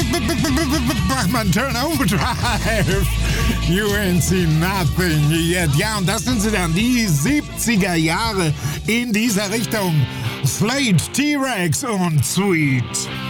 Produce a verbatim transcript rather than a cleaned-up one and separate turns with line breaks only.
Bachmann Turn Overdrive. You ain't seen nothing yet. Ja, und das sind sie dann, die siebziger Jahre in dieser Richtung. Slade, T-Rex und Sweet.